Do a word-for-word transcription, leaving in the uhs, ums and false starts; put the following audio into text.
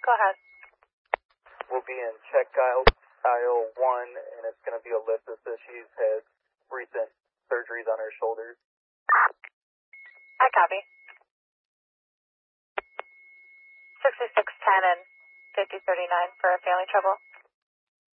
Go ahead. We'll be in check aisle, aisle one, and it's going to be Alyssa, so she's had recent surgeries on her shoulders. I copy. sixty-six ten and fifty thirty-nine for family trouble.